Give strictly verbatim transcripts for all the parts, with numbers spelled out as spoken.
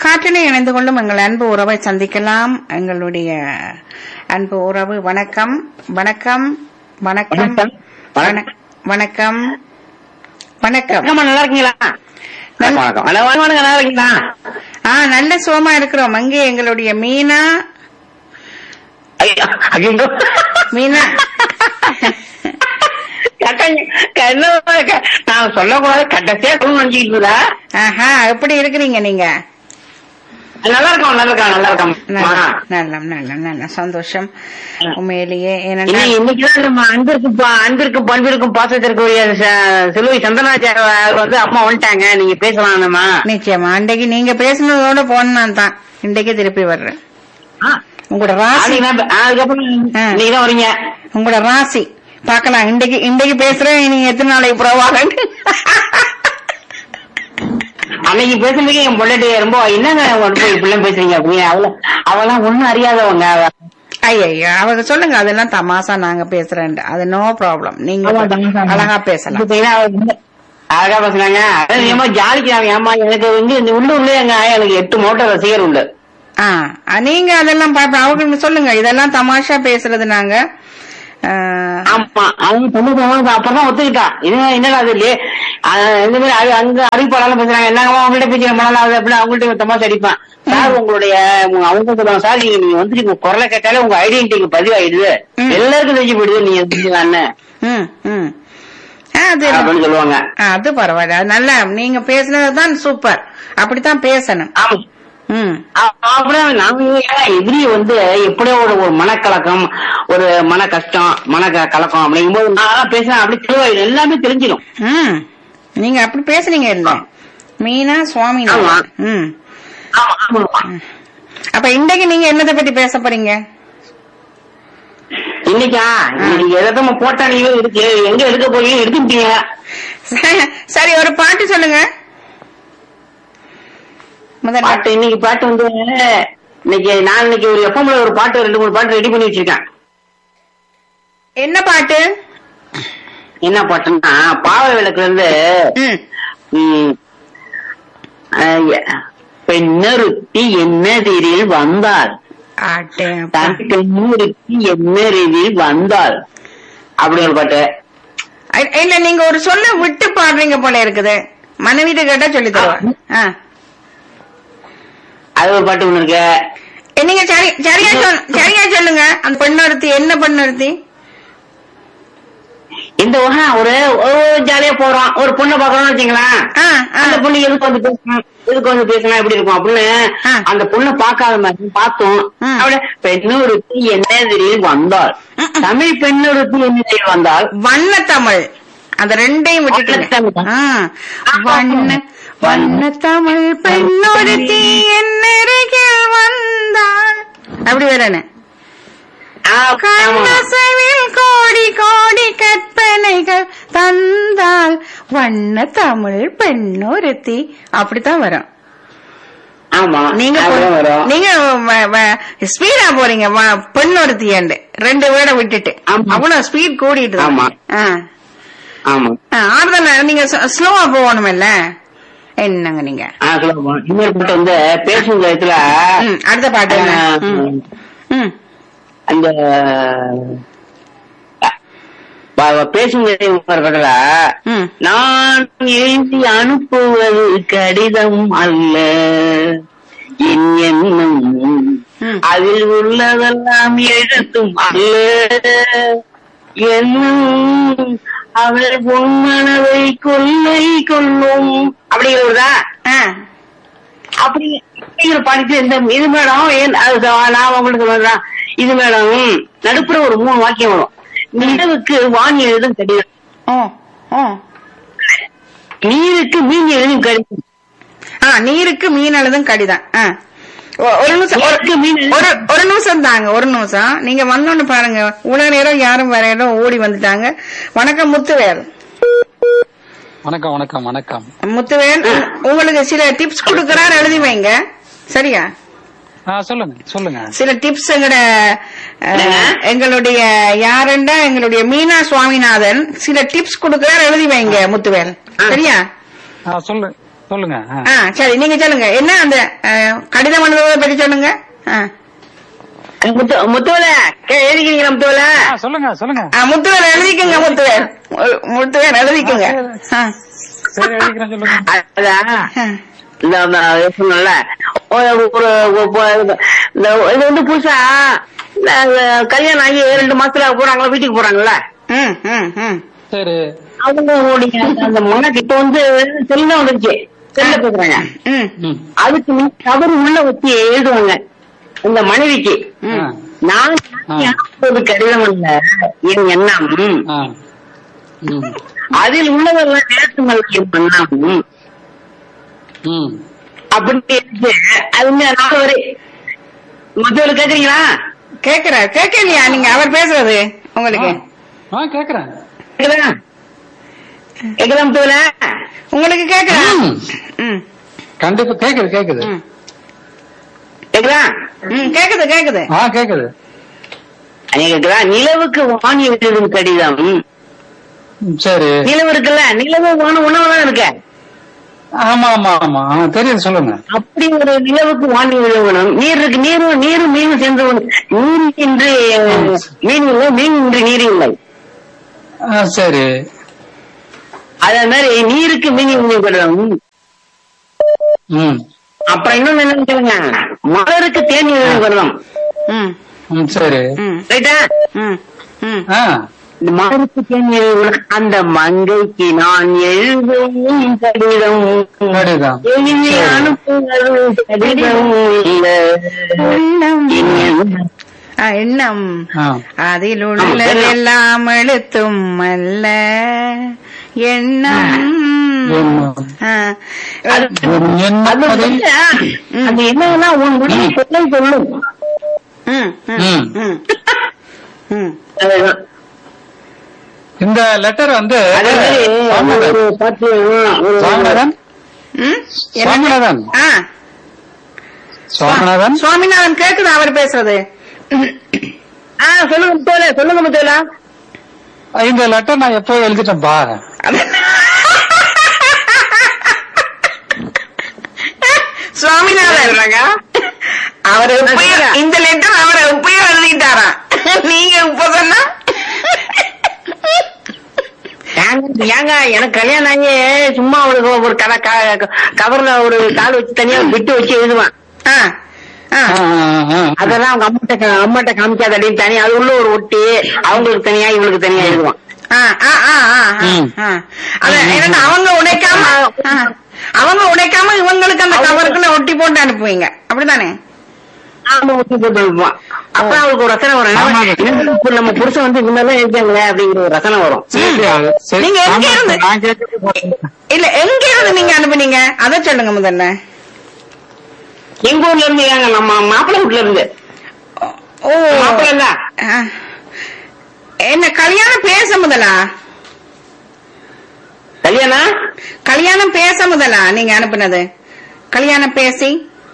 காற்றினை இணைந்து கொள்ளும் எங்கள் அன்பு உறவை சந்திக்கலாம். எங்களுடைய அன்பு உறவு வணக்கம் வணக்கம் வணக்கம் வணக்கம் வணக்கம் வணக்கம். நல்லா இருக்கீங்களா? நல்லா இருக்கீங்களா? ஆ, நல்ல சுகமா இருக்கிறோம். அங்கே எங்களுடைய மீனா மீனா நான் சொல்லக்கூடாது கட்டத்தையா நினைச்சுக்கிட்டு. ஆஹா, எப்படி இருக்கிறீங்க நீங்க? நல்லா இருக்கோம் நல்லா இருக்கா நல்லா இருக்கோம். நல்ல நல்ல நல்ல சந்தோஷம் உண்மையிலேயே. இன்னைக்குதான் நம்ம அன்பிற்கு அன்பிற்கும் பண்பிற்கும் பாசத்திற்குரிய சிலுவை சந்தனாச்சார வந்து அம்மா வந்துட்டாங்க. நீங்க பேசலாம் நம்ம. நிச்சயமா. அன்றைக்கு நீங்க பேசினதோட போனான் தான் இன்றைக்கு திருப்பி வர்றேன். உங்களோட ராசி அதுக்கப்புறம் நீங்க தான் வரீங்க. உங்களோட ராசி பாக்கலாம். இன்றைக்கு இன்றைக்கு பேசுறேன். நீங்க எத்தனை நாளைக்கு புறவாக அன்னைக்கு பேசுறதுக்கு என் பொண்டாட்டி ரொம்ப என்னங்க இப்படிலாம் பேசுறீங்க அப்படின்னு அவள அவெல்லாம் ஒண்ணும் அறியாதவங்க. ஐயா அவங்க சொல்லுங்க, அதெல்லாம் தமாசா நாங்க பேசுறேன். அது நோ ப்ராப்ளம். நீங்க அழகா பேசலாம். அழகா பேசுறாங்க. ஏமா ஜாலிக்கிறாங்க. ஏமா எனக்கு வந்து இந்த உள்ளூர்லயே எங்க எனக்கு எட்டு மோட்டர் ரசிகர் உண்டு. ஆஹ் நீங்க அதெல்லாம் பாப்ப அவங்க சொல்லுங்க. இதெல்லாம் தமாஷா பேசுறது நாங்க. ஆமா அவங்க தொண்ணூத்தி அப்புறம் ஒத்துக்கிட்டா. இது என்னடா அது இல்லையே இந்த மாதிரி அங்க அறிவிப்பாளர் பேசுறாங்க. என்னங்க அவங்கள்ட்ட பேச்சு பண்ணலாம் அது அப்படின்னு அவங்கள்ட்ட தமாஷ் அடிப்பான். சார் உங்களுடைய அவங்க சொல்லுவாங்க, சார் நீங்க நீங்க வந்துட்டு உங்க குரலை கேட்டாலே உங்க ஐடென்டிட்டி பதிவாயிடுது, எல்லாருக்கும் தெரிஞ்சு போயிடுது நீங்க செஞ்சுதான்னு அப்படின்னு சொல்லுவாங்க. அது பரவாயில்ல. அது நல்லா நீங்க பேசுனதுதான் சூப்பர். அப்படித்தான் பேசணும். எதிரி வந்து எப்படியோ ஒரு ஒரு மனக்கலக்கம், ஒரு மன கஷ்டம், மன கலக்கம் அப்படிங்கும்போது நான் பேசுறேன் அப்படி தெளிவாயிடும், எல்லாமே தெரிஞ்சிடும். ம் நீங்க அப்படி பேசுறீங்க இல்ல மீனா சுவாமி? ம் அப்ப இன்றைக்கு நீங்க என்னத்தை பத்தி பேச போறீங்க? இன்னைக்கா இன்னைக்கு எதமா போட்டா நீங்க இருக்கு எங்க எடுக்க போறீங்க எடுத்துட்டீங்க. சரி, ஒரு பாட்டு சொல்லுங்க. பாட்டு இன்னைக்கு பாட்டு வந்து இன்னைக்கு நான் இன்னைக்கு ஒரு எஃப்எம்ல ஒரு பாட்டு ரெண்டு மூணு பாட்டு ரெடி பண்ணி வச்சிருக்கேன். என்ன பாட்டு? என்ன பாட்டுன்னா பாவை விளக்குல இருந்து பெண்ணொருத்தி என்னதிரில் வந்தாள், பெண்ணொருத்தி என்னதிரில் வந்தாள் அப்படி ஒரு பாட்டு. இல்ல நீங்க ஒரு சொல்ல விட்டு பாடுறீங்க போல இருக்குது. மனைவிட்டு கேட்டா சொல்லி தருவா. அது ஒரு பாட்டு ஒண்ணு இருக்கு. நீங்க சரியா சரியா சொல்லுங்க. அந்த பெண்ணொருத்தி என்ன பெண்ணொருத்தி? இந்த ஒரு ஜாலியா போறோம், ஒரு பொண்ணை பாக்குறோம்னு வச்சுங்களேன். அந்த பொண்ணு எதுக்கு வந்து பேசணும் எதுக்கு வந்து பேசலாம் எப்படி இருக்கும் அப்படின்னு அந்த பொண்ணை பாக்காத மாதிரி பார்த்தோம். அவள பெண்ணொருத்தி என்னதிரில் வந்தாள், தமிழ் பெண்ணொருத்தி என்னதிரில் வந்தாள், வண்ண தமிழ். அந்த ரெண்டையும் விட்டுட்டு வண்ண வண்ண தமிழ் பெண்ணொருத்தி என்னருகில் வந்தாள் அப்படி வரேன்னு. கண்ணசைவில் கோடி கோடி கற்பனைகள் தந்தாள் வண்ண தமிழ் பெண்ணொருத்தி அப்படித்தான் வரும். நீங்க நீங்க ஸ்பீடா போறீங்க பெண்ணொருத்தி ஏண்டு ரெண்டு வேட விட்டுட்டு அவ்வளவு ஸ்பீட் கூடிட்டு. ஆறுதல் நீங்க ஸ்லோவா போகணும்ல. என்னங்க நீங்க இன்னொரு பாட்டு வந்து பேசும் விதத்துல அடுத்த பாட்டு அந்த பேசும் விதத்துல நான் எழுதி அனுப்புவது கடிதம் அல்ல, என் எண்ணம் அதில் உள்ளதெல்லாம் எழுத்தும் அல்ல, என்னும் அவள் பொன்மனதை கொள்ளை கொள்ளும் அப்படிங்கிறதா அப்படிங்கிற பாட்டு. இந்த இது மேடம் நான் உங்களுக்கு சொல்றேன். இது மேடம் நடுப்புற ஒரு மூணு வாக்கியம் வரும். நிலவுக்கு வான் எழுதும் கடிதம், நீருக்கு மீன் எழுதும் கடிதம். நீருக்கு மீன் எழுதும் கடிதம். ஒரு நிமிஷம் ஒரு நிமிஷம் தாங்க, ஒரு நிமிஷம். நீங்க வந்தோன்னு பாருங்க, உலக நேரம் யாரும் வேற இடம் ஓடி வந்துட்டாங்க. வணக்கம் முத்துவேல். வணக்கம் வணக்கம் வணக்கம் முத்துவேல். உங்களுக்கு சில டிப்ஸ் கொடுக்கறாரு, எழுதி வைங்க. சரியா? சொல்லுங்க சொல்லுங்க. சில டிப்ஸ் எங்கட எங்களுடைய யாருண்டா எங்களுடைய மீனா சுவாமிநாதன் சில டிப்ஸ் கொடுக்கறாரு, எழுதி வைங்க முத்துவேல். சரியா? சொல்லு சொல்லுங்க ஆ. ஆ சரி நீங்க சொல்லுங்க என்ன அந்த அஹ், கடிதம் எழுதுவதை பற்றி சொல்லுங்க ஆ. முத்து முத்துவல எழுதிக்கிறீங்களா முத்துவல? ஆ, சொல்லுங்க சொல்லுங்க ஆ, முத்துவேல் எழுதிக்குங்க முத்துவேல் முத்துவேல் எழுதிக்குங்க ஆ. சரி எழுதிக்கிறேன் சொல்லுங்க. அதான் ஆ. இந்த இந்த சொன்னேன்ல, ஒரு ஒரு ஒரு- இந்த இது வந்து புதுசா இந்த கல்யாணம் ஆகி ரெண்டு மாசத்துல போறாங்களா வீட்டுக்கு போறாங்கல்ல, ம் ம் ம் சரி அவங்களுடைய அந்த மனக்கு இப்ப வந்து செல்ல வந்துருச்சு, செல்ல பேசுறாங்க. ம் ம் அதுக்கு நீ தவறு உள்ள வச்சு எழுதுவாங்க இந்த மனைவிக்கு. ஆ, நான் ஒரு கடிதம் இல்ல என் எண்ணம், ஆ, ம், அதில் உள்ளவர்கள் நேற்று மல்லியும் எண்ணம் ம். அப்படின்னு இருக்கு. அது நாலு வரை மற்றவர்கள் கேக்குறீங்களா? கேக்குற கேட்கலையா நீங்க அவர் பேசுறது உங்களுக்கு ஆ கேக்குறேன். கேக்குதா கேக்குதா முத்துவல? உங்களுக்கு கேக்குறா ம். ம் கண்டிப்பா கேக்குது கேக்குது. ம் கேக்குதா? ம் கேக்குது கேக்குது ஆ கேக்குது. நீ கேக்குதா? நிலவுக்கு வாங்கி விட்டதும் கடிதம். ம், சரி. நிலவு இருக்குல்ல, நிலவு வான உணவுதான் இருக்க. ஆமா ஆமா ஆமா ஆ, தெரியுது சொல்லுங்க. அப்படி ஒரு நிலவுக்கு வாங்கி விழுவணும். நீர் இருக்கு, நீரும் நீரும் மீனும் சேர்ந்து ஒண்ணு. நீர் இன்றி மீன் இல்லை, மீன் இன்றி நீர் இல்லை. ஆ, சரி. அதே மாதிரி நீருக்கு மீன் இன்றி கடிதம். ம் அப்புறம் இன்னொன்னு என்னன்னு கேளுங்க, மலருக்கு தேன் எழுதும் கடிதம். ம் ம் சரி. ம் ரைட்டா? ம் ம் ஆ இந்த மலருக்கு தேன் எழுதும் அந்த மங்கைக்கு நான் எழுதும் கடிதம். கடிதம். எழுதி சரி. அனுப்புவதும் கடிதம் இல்ல. எண்ணம் ஆ, எண்ணம் ஆ. அதில் உள்ளதெல்லாம் எழுத்தும் அல்ல எண்ணம் எண்ணம். ஆ. அது என்ன அது பதில்? வந்து, அது என்னன்னா உன் முடிவு சொல்லை சொல்லும். ம் ம் ம். ம் ம் அதுதான். இந்த லெட்டர் வந்து அதே மாதிரி சுவாமிநாதன். ஒரு பத்து ஒரு சுவாமிநாதன் ம் என்ன? சுவாமிநாதன் ஆ சுவாமிநாதன் சுவாமிநாதன் கேக்குதா அவர் பேசுறது ஆ சொல்லுங்க முத்தோல, சொல்லுங்க முத்தோல. இந்த லெட்டர் நான் எப்போ எழுதிட்டேன்பா. சுவாமிநாதன் அவர் இப்பயும் இந்த லெட்டர் அவரை இப்பயும் எழுதிட்டாரா நீங்க இப்ப சொன்னா ஏங்க ஏங்க, எனக்கு கல்யாணம் ஆகி சும்மா அவளுக்கு ஒரு கதை கவர்ல ஒரு கால் வச்சு தனியா விட்டு வச்சு எழுதுவான். ஆ ஆ ஆ, ஆ, ஆ. அதெல்லாம் அவங்க அம்மாட்ட அம்மாட்ட காமிக்காத அப்படின்னு தனியா அது உள்ள ஒரு ஒட்டி அவங்களுக்கு தனியா இவங்களுக்கு தனியா எழுதுவான். ஆ, ஆ, ஆ, ஆ, ம். ஆ. அது என்னன்னா அவங்க உடைக்காம ஆ, அவங்க உடைக்காம இவங்களுக்கு அந்த கவருக்குள்ள ஒட்டி போட்டு அனுப்புவீங்க அப்படித்தானே? ஆமா, ஒட்டி போட்டு எழுதுவான். அப்ப அவளுக்கு ஒரு ரசனை வரும். ஆமா. என்ன, இப்ப நம்ம புருஷன் வந்து இந்த மாதிரி எழுதியாங்களே அப்படிங்கிற ஒரு ரசனை வரும். சரி, அது சரி. நீங்க எங்க ஆமா, இருந்து? நான் கேட்டது இல்ல எங்க இருந்து நீங்க அனுப்புனீங்க அத சொல்லுங்க முதல்ல. எங்க ஊர்ல இருந்து ஏங்க, நம்ம மாப்பிள்ளை வீட்டுல இருந்து. ஓ மாப்பிள்ளை இல்ல, ஆ. என்ன கல்யாணம் பேச முதலா கல்யாணம் கல்யாணம் பேச முதலா நீங்க அனுப்புனது கல்யாணம் பேசி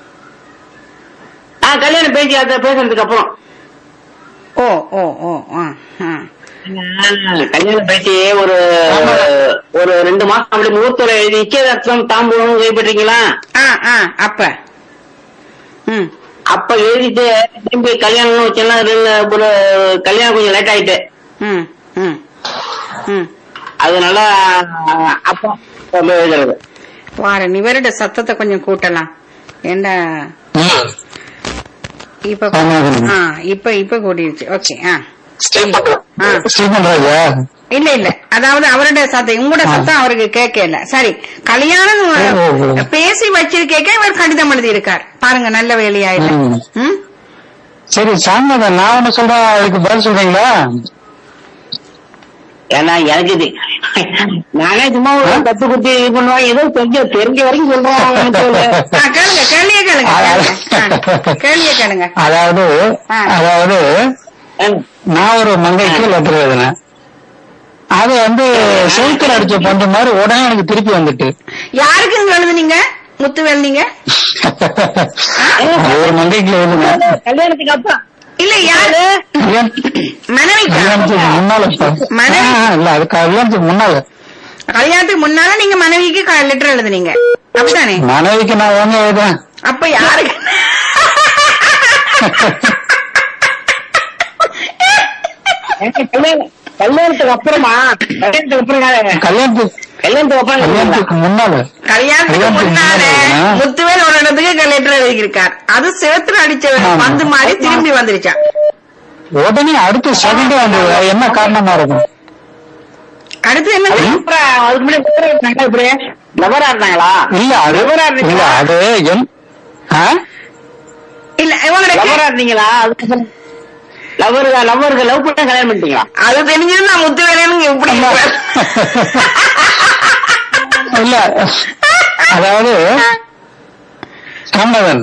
ஆ கல்யாணம் பேசி அதை பேசுறதுக்கு அப்புறம் ஓ ஓ ஓ ஆ, ஆ. கல்யாணம் பேசி ஒரு ஒரு ரெண்டு மாசம் அப்படி முகூர்த்தம் எழுதி நிச்சயதார்த்தம் தாம்பூலம் கைப்பற்றீங்களா? ஆ ஆ அப்ப ம் அப்ப எழுதிட்டு திரும்பி கல்யாணம் வச்சேன்னா ஒரு கல்யாணம் கொஞ்சம் லேட் ஆயிட்டு, ம் ம் ம் அதனால அப்ப எழுதுறது. வாரேன் இவரோட சத்தத்தை கொஞ்சம் கூட்டலாம் ஏண்டா இப்ப ஆமாம். ஆ இப்ப இப்ப கூட்டிடுச்சு ஓகே ஆ ஆ. ஸ்ரீமன் ராஜா. இல்ல இல்ல அதாவது அவருடைய சத்தம் உங்களோட சத்தம் அவருக்கு கேட்கல. சரி கல்யாணம் ஓ, ஓ, ஓ. பேசி வச்சிருக்கேக்க இவர் கடிதம் எழுதி இருக்கார் பாருங்க நல்ல வேலையா இல்ல ம். ம் சரி சாமிநாதன், நான் ஒண்ணு சொல்றேன், அதுக்கு பதில் சொல்றீங்களா? ஏன்னா எனக்கு இது நானே சும்மா ஒரு கத்து குத்தி இது பண்ணுவான், ஏதோ கொஞ்சம் தெரிஞ்ச வரைக்கும் சொல்றோம். ஆ, கேளுங்க கேள்வியே கேளுங்க கேளுங்க. ஆ, கேள்வியே கேளுங்க அதாவது ஆ. அதாவது நான் ஒரு மங்கைக்கு லெட்டர் எழுதினேன். அது வந்து சைக்கிள் அடிச்ச பண்ற மாதிரி உடனே எனக்கு திருப்பி வந்துட்டு. யாருக்கு இங்க எழுதுனீங்க முத்துவேல் நீங்க ஒரு மங்கைக்கு எழுதினேன். கல்யாணத்துக்கு அப்புறம் இல்ல யாரு கல்யாண- மனைவிக்கா கல்யாணத்துக்கு முன்னால மனைவி? ஆ, இல்ல அது கல்யாணத்துக்கு முன்னால கல்யாணத்துக்கு முன்னால நீங்க மனைவிக்கு லெட்டர் எழுதுனீங்க அப்படித்தானே? மனைவிக்கு நான் வாங்க எழுதுறேன். அப்ப யாருக்கு கல்யாணத்துக்கு அப்புறமா கல்யாணத்துக்கு அப்புறம் கல்யாணத்துக்கு கல்யாணத்துக்கு அப்புறம் கல்யாணத்துக்கு முன்னால கல்யாணத்துக்கு முன்னால முத்துவேல் ஒரு இடத்துக்கு லெட்டர் எழுதியிருக்கார். அது செவத்துல அடிச்ச பந்து மாதிரி திரும்பி வந்துருச்சான். உடனே அடுத்த செகண்ட் வந்தது. என்ன காரணமா இருக்கும்? அடுத்து என்ன? அதுக்கு முன்னாடி லவரா இருந்தாங்களா? இல்ல அது இல்ல அது என்- ஆ? இல்ல இவங்களுக்கு லவரா இருந்தீங்களா? அதுக்கு லவருக்கா லவருக்கு லவ் பண்ண கல்யாணம் பண்ணிட்டீங்களா? அது தெரிஞ்சது நான் முத்துவேலன்னு எப்படி இல்ல அதாவது ராமநாதன்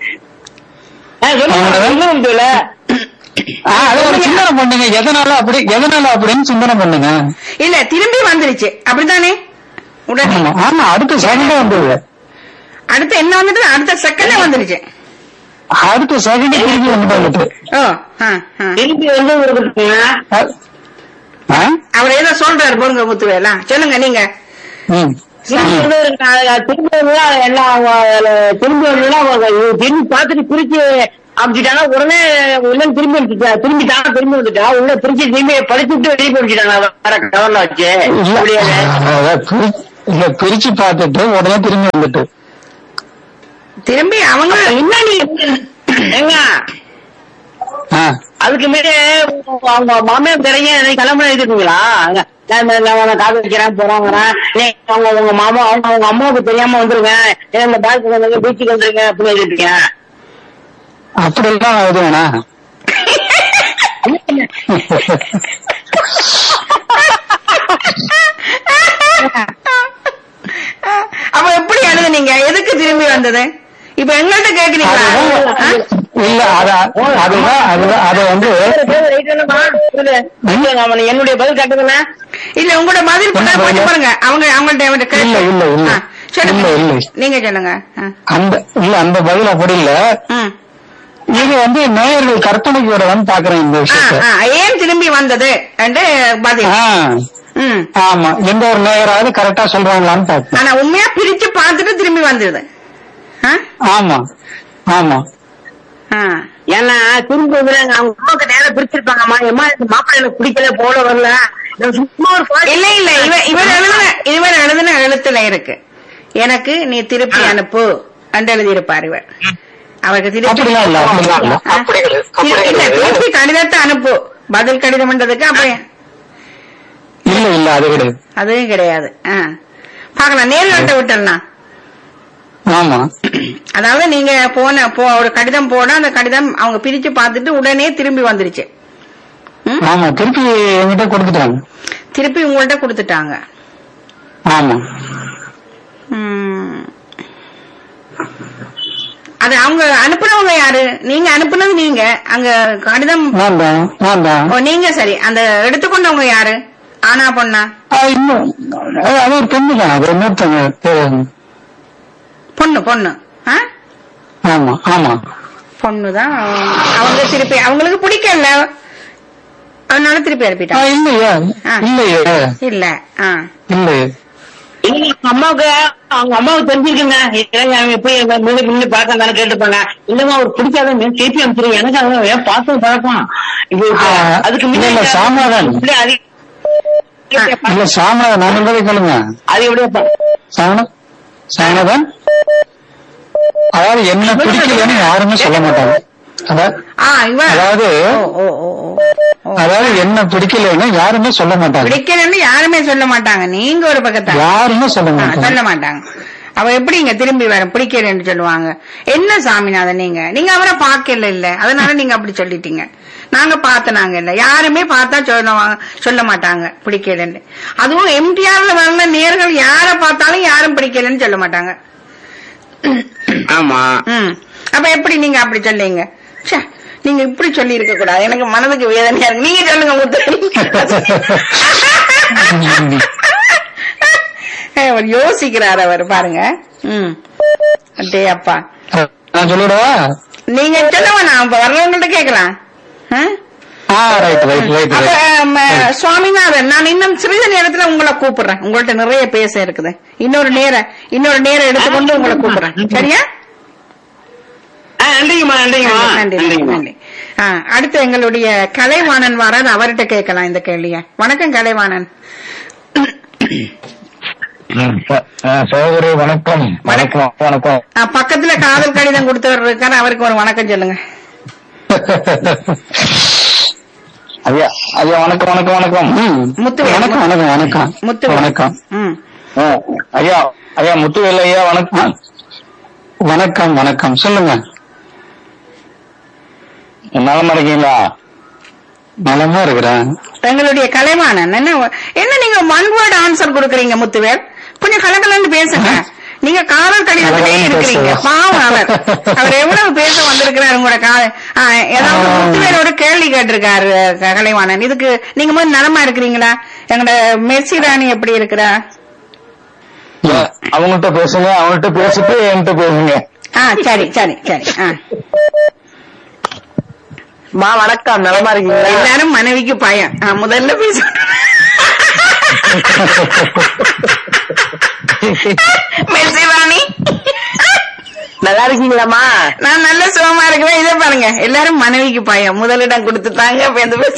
சொல்லுங்க. ஆ, அது ஒரு சிந்தனை பண்ணுங்க. எதனால அப்படி எதனால அப்படின்னு சிந்தனை பண்ணுங்க. இல்ல திரும்பி வந்துருச்சு அப்படித்தானே? உடனே ஆமா, ஆமா அடுத்த செகண்டே வந்தது. அடுத்து என்ன வந்துட்டு அடுத்த செகண்டே வந்துருச்சு. அடுத்த செகண்ட் திருப்பி வந்துட்டு ஓ ஆ, ஆ. திருப்பி வந்து ஒரு அவர் ஏதோ சொல்றாரு போருங்க முத்துவேலா, சொல்லுங்க நீங்க. திரும்பி வந்து திரும்பி வந்து எல்லாம் திரும்பி வந்து திரும்பி பார்த்துட்டு பிரிச்சு அமைச்சிட்டாங்க. உடனே உள்ள திரும்பி வந்துட்டா திரும்பிட்டாங்க திரும்பி வந்துட்டா உள்ள பிரிச்சு திரும்பி படிச்சு விட்டு வெளியே போயிட்டாங்க. வேற கவர்ல வச்சு இல்ல பிரிச்சு பார்த்துட்டு உடனே திரும்பி வந்துட்டு திரும்பி அவங்க என்ன நீ எங்க அதுக்கு மேலே அவங்க மாமியார் தெரியும் கிளம்புன எழுதிருக்கீங்களா? காது வைக்கிறேன் போறாங்க அவங்க உங்க மாமா அவங்க அவங்க அம்மாவுக்கு தெரியாம வந்துருங்க, இந்த பேங்க்கு வந்துருங்க பீச்சுக்கு வந்துருங்க அப்படின்னு எழுதிருக்கேன். அப்படி எல்லாம் எழுதுவேனா? அப்ப எப்படி எழுதுனீங்க? எதுக்கு திரும்பி வந்தது? இப்ப எங்கள்கிட்ட கேக்குறீங்களா? இல்ல அதுதான் அதுதான் அதை வந்து என்னுடைய பதில் கேட்டதுன்னா இல்ல உங்களோட பதில் போட்டு பாருங்க. அவங்க அவங்கள்ட்ட இல்ல இல்ல இல்ல சொல்லுங்க, நீங்க சொல்லுங்க. அந்த இல்ல அந்த பதில் அப்படி இல்ல. இது வந்து நேயர்கள் கற்பனைக்கு வந்து பாக்குறேன் இந்த விஷயத்த. ஏன் திரும்பி வந்தது பதில். ஆமா, எந்த ஒரு நேயராவது கரெக்டா சொல்றாங்களான்னு பாப்பேன். ஆனா உண்மையா பிரிச்சு பார்த்துட்டு திரும்பி வந்துருது. ஆமா ஆமா. ஏன்னா திரும்ப அவங்க அம்மாவுக்கு நேரம் பிரிச்சிருப்பாங்கம்மா, எம்மா மாப்பிள்ளை எனக்கு பிடிக்கல போல வரல சும்மா ஒரு இல்ல இல்ல இவர் இவர் எழுதுன இவர் எழுதுன எழுத்துல இருக்கு எனக்கு நீ திருப்பி அனுப்பு என்று எழுதியிருப்பார் இவர். அவருக்கு திருப்பி இல்ல திருப்பி கடிதத்தை அனுப்பு பதில் கடிதம் பண்றதுக்கு. அப்ப இல்ல இல்ல அது கிடையாது, அதுவும் கிடையாது. பாக்கலாம் நேர்காட்ட விட்டலாம். ஆமா, அதாவது நீங்க போன ஒரு கடிதம் போட அந்த கடிதம் அவங்க பிரிச்சு பார்த்துட்டு உடனே திரும்பி வந்துருச்சு. ஆமா, திருப்பி என்கிட்ட கொடுத்துட்டாங்க. திருப்பி உங்கள்ட்ட கொடுத்துட்டாங்க. ஆமா. அது அவங்க அனுப்புனவங்க யாரு? நீங்க அனுப்புனது நீங்க அங்க கடிதம் நீங்க சரி. அந்த எடுத்துக்கொண்டவங்க யாரு? ஆனா பொண்ணா? அது ஒரு பொண்ணு தான். அது இன்னொருத்தவங்க பொண்ணு பொண்ணு ஆமா ஆமா பொண்ணுதான். அவங்க திருப்பி அவங்களுக்கு பிடிக்கல அதனால திருப்பி அனுப்பிட்டாங்க. இல்லையா? இல்லையே இல்ல இல்ல அம்மாவுக்கு அவங்க அம்மாவுக்கு தெரிஞ்சிருக்குங்க போய் முன்னாடி பார்க்க தானே கேட்டுப்பாங்க. இல்லமா அவர் பிடிக்காத திருப்பி அனுப்பிச்சிருங்க எனக்கு அவங்க பார்த்து பழக்கம். அதுக்கு முன்னாடி சாமாதான் இல்ல சாமாதான் நான் என்பதை கேளுங்க. அது எப்படியா சாம சாமதான் அதாவது என்ன பிடிக்கலன்னு யாருமே சொல்ல மாட்டாங்க. அதாவது அதாவது என்ன பிடிக்கலன்னு யாருமே சொல்ல மாட்டாங்க. பிடிக்கலன்னு யாருமே சொல்ல மாட்டாங்க. நீங்க ஒரு பக்கத்தை யாருமே சொல்ல மாட்டாங்க சொல்ல மாட்டாங்க. அவ எப்படிங்க திரும்பி வர பிடிக்கலன்னு சொல்லுவாங்க? என்ன சாமிநாதன் நீங்க நீங்க அவரை பாக்கல இல்ல அதனால நீங்க அப்படி சொல்லிட்டீங்க. நாங்க பார்த்தனாங்க இல்ல யாருமே பார்த்தா சொல்லுவாங்க சொல்ல மாட்டாங்க பிடிக்கலன்னு. அதுவும் எம்டிஆர்ல வரல நேர்கள் யார பார்த்தாலும் யாரும் பிடிக்கலன்னு சொல்ல மாட்டாங்க. ஆமா. அப்ப எப்படி நீங்க அப்படி சொல்லுங்க? நீங்க இப்படி சொல்லி இருக்க கூடாது. எனக்கு மனதுக்கு வேதனையா இருக்கு. நீங்க சொல்லுங்க அவர் யோசிக்கிறார் அவர் பாருங்க. ம் அட்டே அப்பா சொல்லிடுவா நீங்க சொல்லுவா நான் இப்ப வர்றவங்கள்ட்ட கேட்கலாம். ஆ ரைட் ரைட் ரைட் அப்ப ம, சுவாமிநாதன், நான் இன்னும் சிறிது நேரத்துல உங்களை கூப்பிடுறேன். உங்கள்ட்ட நிறைய பேச இருக்குது. இன்னொரு நேரம் இன்னொரு நேரம் எடுத்துக்கொண்டு உங்களை கூப்பிடுறேன். சரியா? ஆ, நன்றிங்கம்மா நன்றிங்கம்மா நன்றி நன்றிங்கம்மா. நன்றி. ஆ, அடுத்து எங்களுடைய கலைவாணன் வராது, அவர்கிட்ட கேட்கலாம் இந்த கேள்விய. வணக்கம் கலைவாணன். சகோதரி வணக்கம். வணக்கம் வணக்கம். ஆ, பக்கத்துல காதல் கடிதம் கொடுத்தவர் இருக்காரு, அவருக்கு ஒரு வணக்கம் சொல்லுங்க. ஐயா ஐயா வணக்கம் வணக்கம் வணக்கம். ம். முத்துவேல். வணக்கம் வணக்கம் வணக்கம் முத்துவேல். வணக்கம். ம். ஆ, ஐயா ஐயா முத்துவேல் ஐயா வணக்கம். வணக்கம் வணக்கம் சொல்லுங்க. நலமா இருக்கீங்களா? நலமா இருக்கிறேன். எங்களுடைய கலைவாணன் என்ன என்ன நீங்க ஒன் வேர்ட் ஆன்சர் கொடுக்குறீங்க முத்துவேல்? கொஞ்சம் கலகலன்னு பேசுங்க. நீங்க காதல் கடிதத்திலே இருக்கிறீங்க. பாவம் அவர் அவர் எவ்வளவு பேச வந்திருக்கிறாரு உங்களோட கா ஆ, ஏதாவது முத்துவேலோட கேள்வி கேட்டிருக்காரு க- கலைவாணன். இதுக்கு நீங்க முதல்ல நலமா இருக்கிறீங்களா? எங்களோட மெர்சி ராணி எப்படி இருக்கிறா? அவங்கள்ட்ட பேசுங்க, அவங்கள்ட்ட பேசிட்டு என்கிட்ட பேசுங்க. ஆ சரி சரி சரி. ஆ, மா வணக்கம், நலமா இருக்கீங்களா? எல்லாரும் மனைவிக்கு பயம். ஆ, முதல்ல பேச மெர்சி ராணி, நல்லா இருக்கீங்களாம்மா? நான் நல்ல சுகமா இருக்கிறேன். இதை பாருங்க, எல்லாரும் மனைவிக்கு பயம், முதலிடம் கொடுத்துட்டாங்க. அப்ப எந்த பேச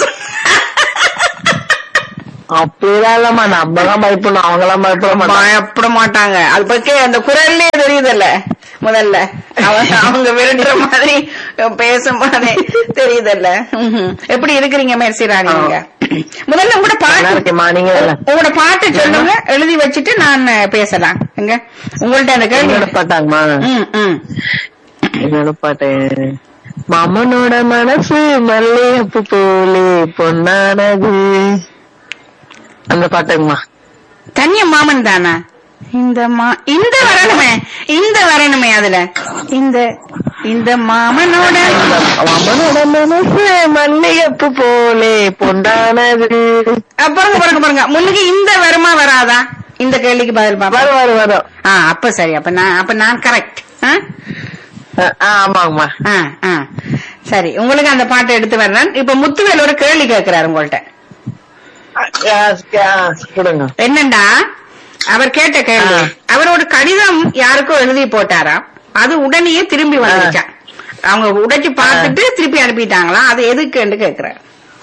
அப்படிதான் இல்லம்மா, நம்ம தான் பயப்படணும், அவங்க எல்லாம் பயப்பட மாட்டாங்க. பயப்பட மாட்டாங்க. அது பத்தி அந்த குரல்லே தெரியுதல்ல, முதல்ல அவங்க அவங்க விரட்டுற மாதிரி பேசும் போதே தெரியுதல்ல. ம்ஹும். எப்படி இருக்கிறீங்க மெர்சி ராணி? நீங்க முதல்ல உங்களோட நல்லா பாட்டு இருக்கேம்மா, நீங்க உங்களோட பாட்டு சொல்லுங்க, எழுதி வச்சுட்டு நான் பேசலாம். எங்க உங்கள்ட்ட அந்த கேள்வி. என்னோட பாட்டாங்கம்மா? ம், ம். என்னோட பாட்டு மாமனோட மனசு மல்லிகைப்பூ போலே பொன்னானது, அந்த பாட்டுங்கம்மா. தனிய மாமன் தானா? இந்த மா இந்த வரணுமே, இந்த வரணுமே அதுல இந்த இந்த மாமனோட மாமனோட மனசு மல்லிகைப்பூ போலே பொன்னானது. அஹ் பாருங்க பாருங்க பாருங்க, முன்னுக்கு இந்த வருமா வராதா? இந்த கேள்விக்கு பதில் பாப்பா. வரும் வரும் வரும். ஆ, அப்ப சரி. அப்ப நான் அப்ப நான் கரெக்ட். ஆமாங்கம்மா. சரி, உங்களுக்கு அந்த பாட்டை எடுத்து வர்றேன். இப்ப முத்துவேல் ஒரு கேள்வி கேட்கிறாரு உங்கள்ட்ட. கொடுங்க. என்னண்டா, அவர் கேட்ட கேள்வி, அவர் ஒரு கடிதம் யாருக்கோ எழுதி போட்டாராம். அது உடனே திரும்பி வந்துச்சான். அவங்க உடைச்சு பார்த்துட்டு திருப்பி அனுப்பிட்டாங்களா? அது எதுக்குன்னு கேக்குறாரு.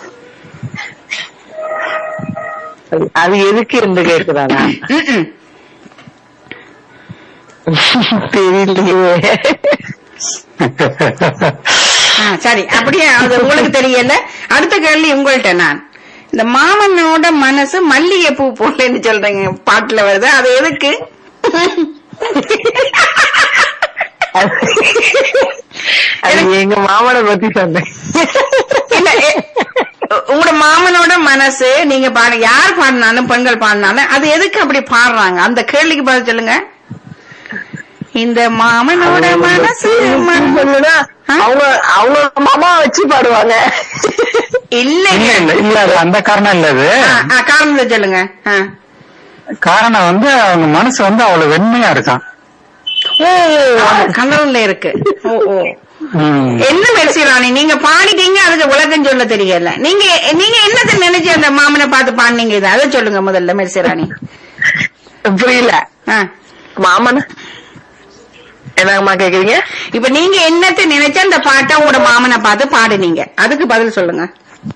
அது எதுக்கு என்று கேக்குறாங்க? ம்ம். தெரியலையே. ஆ, சரி, அப்படியே அது உங்களுக்கு தெரியல. அடுத்த கேள்வி உங்கள்ட்ட நான். இந்த மாமனோட மனசு மல்லிகை பூ போலன்னு சொல்றீங்க, பாட்டுல வருது, அது எதுக்கு? அது எங்க மாமனை பத்தி சொன்னேன். இல்ல, எ- உங்களோட மாமனோட மனசு நீங்க பாடு, யார் பாடினாலும் பெண்கள் பாடினாலும் அது எதுக்கு அப்படி பாடுறாங்க? அந்த கேள்விக்கு பதில் சொல்லுங்க. இந்த மாமனோட மனசு ம- ஆ? அவங்க அவங்க மாமா வச்சு பாடுவாங்க. இல்ல இல்ல இல்ல இல்ல அது அந்த காரணம் இல்ல. அது ஆ, ஆ, காரணத்தை சொல்லுங்க. ஆ. காரணம் வந்து அவங்க மனசு வந்து அவ்வளவு வெண்மையா இருக்கான். ஓ, கலர்ல இருக்கு. ஓ ஓ ம். என்ன மெர்சி ராணி, நீங்க பாடிட்டீங்க, அதுக்கு விளக்கம் சொல்ல தெரியல. நீங்க நீங்க என்னத்தை நினைச்சு அந்த மாமனை பார்த்து பாடினீங்க? இது அதை சொல்லுங்க முதல்ல மெர்சி ராணி. புரியல. ஆ. மாமன் என்னங்கம்மா கேக்குறீங்க? இப்ப நீங்க என்னத்தை நினைச்சு அந்த பாட்டை உங்களோட மாமனை பார்த்து பாடுனீங்க? அதுக்கு பதில் சொல்லுங்க.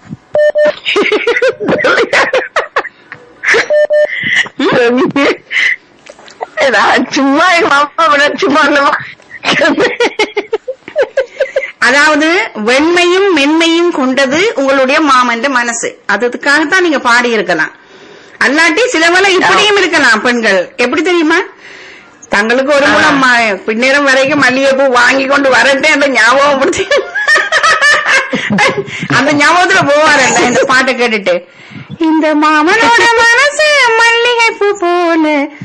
நான் சும்மா எங்க மாமா நினைச்சு பாடலமா. அதாவது வெண்மையும் மென்மையும் கொண்டது உங்களுடைய மாமன் மனசு, அதுக்காகத்தான் நீங்க பாடி இருக்கலாம். அல்லாட்டி சிலவளை இப்படியும் இருக்கலாம். பெண்கள் எப்படி தெரியுமா, தங்களுக்கு ஒரு மூலம் பின்னேரம் வரைக்கும் மல்லிகைப்பூ வாங்கி கொண்டு வரட்டே அந்த ஞாபகம் படுத்தி அந்த ஞாபகத்துல போவாரல்ல இந்த பாட்டை கேட்டுட்டு, இந்த மாமனோட மனசு மல்லிகைப்பூ போல.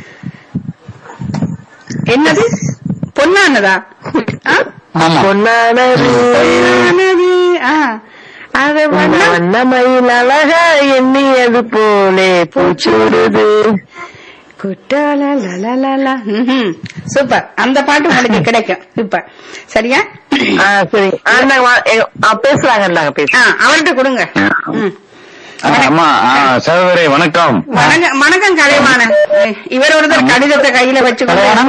என்னது பொன்னானதா? ஆ? ஆமா. பொன்னானது பொன்னானது. ஆ, அத வண்ணம் வண்ணமயில் அழகா எண்ணியது போலே பூச்சூடுது. குட்டாலா சூப்பர். அந்த பாட்டு உங்களுக்கு கிடைக்கும் இப்ப. சரியா? சரி பேசுறாங்க பேச அவர்கிட்ட கொடுங்க. ம். அம்மா சகோதரி வணக்கம். வணக்கம் வணக்கம் கலைவான. இவர் ஒருத்தர் கடிதத்தை கையில வச்சு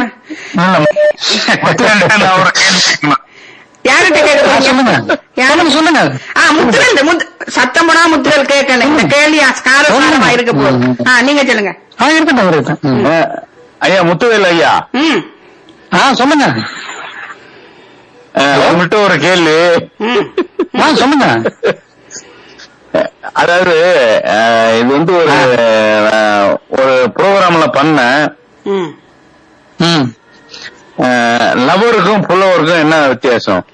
யார்கிட்ட கேட்க சொல்லுங்க. முத்துவேல் முத்து சத்தம் போனா முத்துவேல் கேட்கல. இந்த கேள்வி காரசாரமா இருக்க போகுது. நீங்க சொல்லுங்க. இருக்கட்டும். ஐயா முத்துவேல் ஐயா. ம். சொல்லுங்க. உங்கள்கிட்ட ஒரு கேள்வி. சொல்லுங்க. அதாவது இது வந்து ஒரு ஒரு ப்ரோக்ராம்ல பண்ண லவருக்கும் புலவருக்கும் என்ன வித்தியாசம்?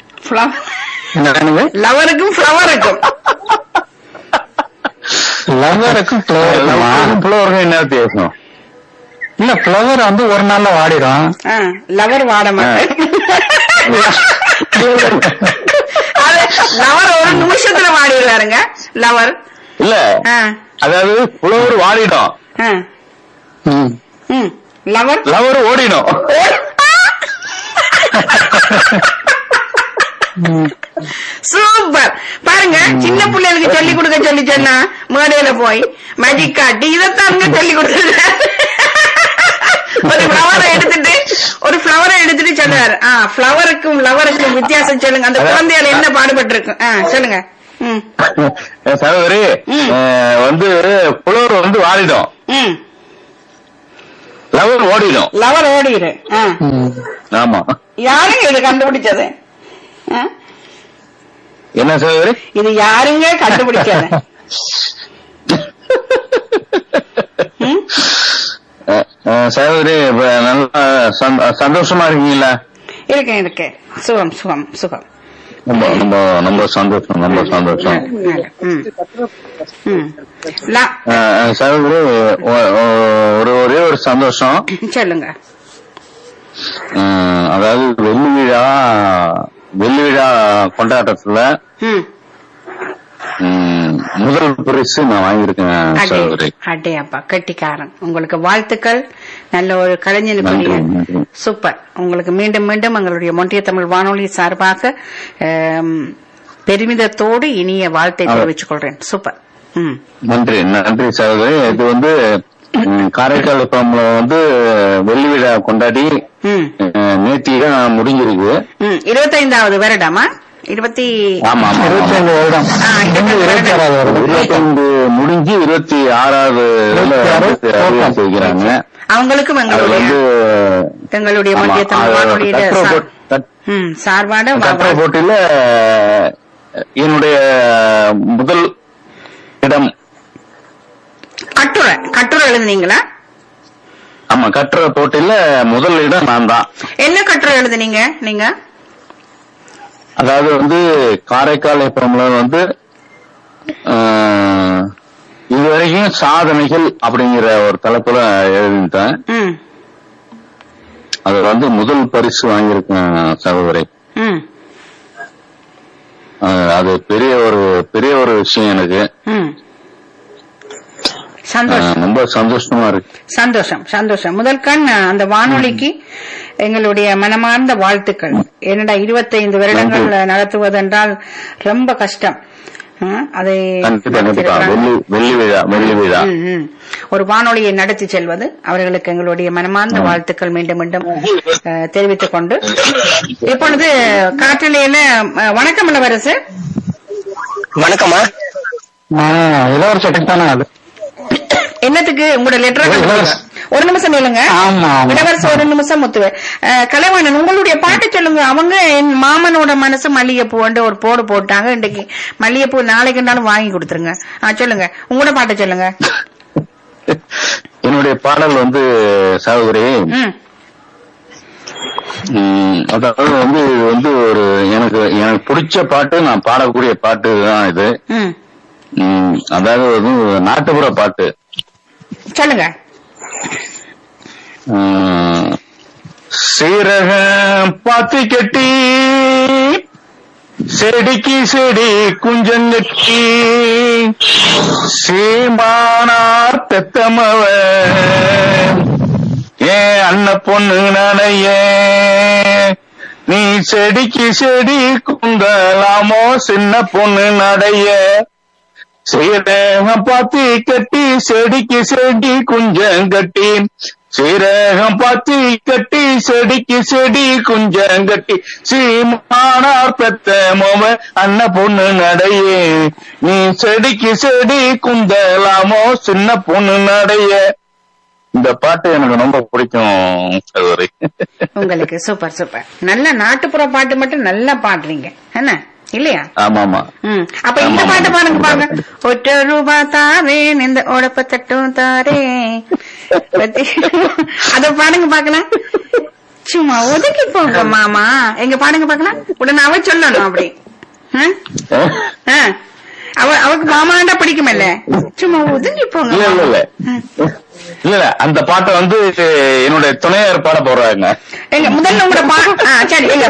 லவருக்கும் ஃப்ளவருக்கும் லவருக்கும் புலவருக்கும் என்ன வித்தியாசம்? இல்ல ஃப்ளவர் வந்து ஒரு நாள்ல வாடிடும். லவர் வாட மாட்டேன். லவர் ஒரு நிமிஷத்துல வாடிடுவாருங்க. லவர் இல்ல அதாவது புலவர் வாடிடும். லவர் லவர் ஓடிடும். சூப்பர். பாருங்க, சின்ன பிள்ளைகளுக்கு சொல்லி கொடுக்க சொல்லி சொன்னா மேடையில போய் மேஜிக் காட்டி இதைத்தான் சொல்லி கொடுத்துருக்க. ஒரு ஃபிளவரை எடுத்துட்டு ஒரு ஃபிளவரை எடுத்துட்டு சொன்னாரு. ஆஹ் ஃபிளவருக்கும் லவருக்கும் வித்தியாசம் சொல்லுங்க. அந்த குழந்தையால என்ன பாடுபட்டு இருக்கும்? ஆஹ் சொல்லுங்க. சகோதரி வந்து புலவர் வந்து வாடிடும், லவர் ஓடிடும். லவர் ஓடிடு. ஆமா. யாருங்க இது கண்டுபிடிச்சது? என்ன சகோதரி இது யாருங்க கண்டுபிடிச்சது? சகோதரி நல்லா சந்தோஷமா இருக்கீங்களா? இருக்கேன் இருக்கேன். சுகம் சுகம் சுகம். ரொம்ப ரொம்ப ரொம்ப சந்தோஷம் ரொம்ப சந்தோஷம். சகோதரி ஒரு ஒரே ஒரு சந்தோஷம் சொல்லுங்க. அதாவது வெள்ளி விழா வெள்ளி விழா கொண்டாட்டத்துல முதல் பரிசு நான் வாங்கியிருக்கேன் சகோதரி. அடே அப்பா கட்டிக்காரன். உங்களுக்கு வாழ்த்துக்கள். நல்ல ஒரு கலைஞனுக்குரிய சூப்பர். உங்களுக்கு மீண்டும் மீண்டும் எங்களுடைய மொன்றிய தமிழ் வானொலி சார்பாக பெருமிதத்தோடு இனிய வாழ்த்தை தெரிவித்துக் கொள்றேன். சூப்பர். நன்றி நன்றி சகோதரி. இது வந்து காரைக்கால் பம்ல வந்து வெள்ளி விழா கொண்டாடி நேத்திதான் முடிஞ்சிருக்கு. இருபத்தைந்தாவது வருடமா? இருபத்தி ஆமா ஆமா இருபத்தைந்து வருடம். இருபத்தி ஆறாவது வருடம். இருபத்தைந்து முடிஞ்சு இருபத்தி ஆறாவது செய்கிறாங்க. அவங்களுக்கும் எங்களுடைய எங்களுடைய மத்திய தமிழ் வானொலியில சார்பான கட்டுரை போட்டியில என்னுடைய முதல் இடம். கட்டுரை கட்டுரை எழுதுனீங்களா? ஆமா, கட்டுரை போட்டியில முதல் இடம் நான் தான். என்ன கட்டுரை எழுதுனீங்க நீங்க? அதாவது வந்து காரைக்கால் எஃப்எம்ல வந்து இதுவரைக்கும் சாதனைகள் அப்படிங்கிற ஒரு தலைப்புல எழுதிட்டேன். அது வந்து முதல் பரிசு வாங்கியிருக்கேன் சகோதரி. அது பெரிய ஒரு பெரிய ஒரு விஷயம் எனக்கு. ரொம்ப சந்தோஷமா இருக்கு. சந்தோஷம் சந்தோஷம். முதல் கண் அந்த வானொலிக்கு எங்களுடைய மனமார்ந்த வாழ்த்துக்கள். என்னடா இருபத்தைந்து வருடங்கள் நடத்துவதென்றால் ரொம்ப கஷ்டம். அதை ஒரு வானொலியை நடத்தி செல்வது அவர்களுக்கு எங்களுடைய மனமார்ந்த வாழ்த்துக்கள் மீண்டும் மீண்டும் தெரிவித்துக் கொண்டு இப்பொழுது காற்றலையில வணக்கம் இளவரசு. வணக்கம்மா. இளவரசு தானே அது என்னத்துக்கு உங்களோட லெட்டர்? ஒரு நிமிஷம் இல்லைங்க இளவரசு, ஒரு நிமிஷம் முத்துவே. கலைவாணன் உங்களுடைய பாட்டு சொல்லுங்க. அவங்க என் மாமனோட மனசு மல்லிகைப்பூ வந்து ஒரு போடு போட்டாங்க. இன்றைக்கு மல்லிகைப்பூ நாளைக்கு இருந்தாலும் வாங்கி கொடுத்துருங்க. சொல்லுங்க உங்களோட பாட்டை சொல்லுங்க. என்னுடைய பாடல் வந்து சகோதரி அதாவது வந்து இது வந்து ஒரு எனக்கு எனக்கு பிடிச்ச பாட்டு, நான் பாடக்கூடிய பாட்டு தான் இது. அதாவது வந்து நாட்டுப்புற பாட்டு. சொல்லுங்க. சீரக பாத்தி கட்டி செடிக்கு செடி குஞ்சங்கட்டி சீமானார் பெத்தமவ ஏன் அண்ண பொண்ணு நனைய நீ செடிக்கு செடி குந்தலாமோ சின்ன பொண்ணு நடைய சீரகம் பாத்தி கட்டி செடிக்கு செடி குஞ்சங்கட்டி சீரகம் பாத்தி கட்டி செடிக்கு செடி குஞ்சங்கட்டி சீமானார் பெத்த மோவ அண்ண பொண்ணு நடையே நீ செடிக்கு செடி குந்தலாமோ சின்ன பொண்ணு நடைய. இந்த பாட்டு எனக்கு ரொம்ப பிடிக்கும் சகோதரி. உங்களுக்கு சூப்பர் சூப்பர். நல்ல நாட்டுப்புற பாட்டு மட்டும் நல்லா பாடுறீங்க என்ன இல்லையா? ஆமா ஆமா. ம் அப்ப இந்த பாட்டு பாருங்க பாருங்க. ஒற்றை ரூபா தாரேன் இந்த உடப்ப தட்டும் தாரேன் அத பாடுங்க பாக்கலாம். சும்மா ஒதுக்கி போங்க மாமா எங்க பாடுங்க பாக்கலாம். உடனே அவ சொல்லணும் அப்படி. அவ அவக்கு மாமாண்டா பிடிக்குமல்ல. சும்மா ஒதுங்கி போங்க. இல்ல இல்ல அந்த பாட்டை வந்து என்னுடைய துணையார் பாட போறாங்க. எங்க முதல்ல உங்களோட பா சரி எங்க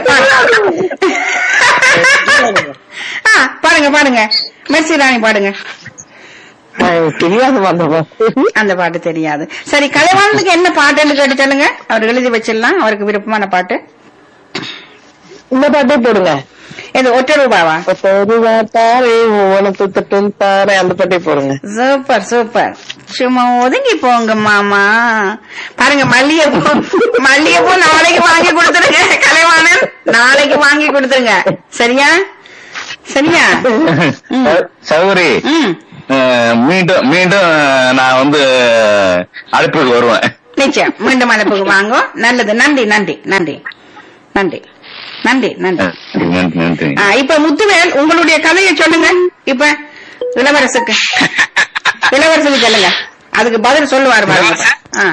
பாருங்க பாருங்க மெர்சி ராணி பாடுங்க. தெரியாது அந்த பாட்டு தெரியாது. சரி கலைவாணனுக்கு என்ன பாட்டுன்னு கேட்டு சொல்லுங்க. அவர் எழுதி வச்சிடலாம் அவருக்கு விருப்பமான பாட்டு. இந்த பாட்டே போடுங்க. இது ஒற்றை ரூபாவா? ஒற்றை ரூபா தாரே உனக்கு தட்டும் தாரே அந்த பாட்டே போடுங்க. Super super. சும்மா ஒதுங்கி போங்க மாமா. பாருங்க மல்லிகைப்பூ மல்லிகைப்பூ நாளைக்கு வாங்கி கொடுத்துருங்க. கலைவாணன் நாளைக்கு வாங்கி கொடுத்துருங்க. சரியா சரியா சௌரி. மீண்டும் மீண்டும் நான் வந்து அழைப்புக்கு வருவேன். நிச்சயம் மீண்டும் அழைப்புக்கு வாங்க. நல்லது. நன்றி நன்றி நன்றி நன்றி நன்றி நன்றி. இப்ப முத்துவேல் உங்களுடைய கதையை சொல்லுங்க. இப்ப இளவரசுக்கு இளவரசுக்கு சொல்லுங்க. அதுக்கு பதில் சொல்லுவாரு பாருங்க.